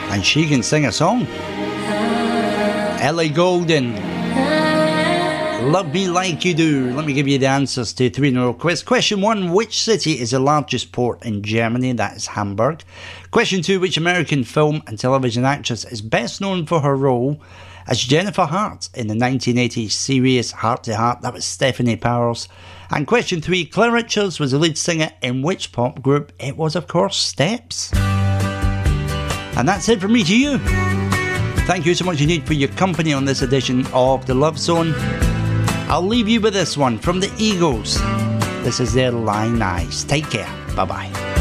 And she can sing a song. Ellie Goulding, Love Me Like You Do. Let me give you the answers to 3 in a row quiz. Question 1, which city is the largest port in Germany? That is Hamburg. Question 2, which American film and television actress is best known for her role as Jennifer Hart in the 1980s series Heart to Heart? That was Stephanie Powers. And question 3, Cliff Richards was the lead singer in which pop group? It was, of course, Steps. And that's it from me to you. Thank you so much indeed for your company on this edition of The Love Zone. I'll leave you with this one from the Eagles. This is their Line Eyes. Take care. Bye-bye.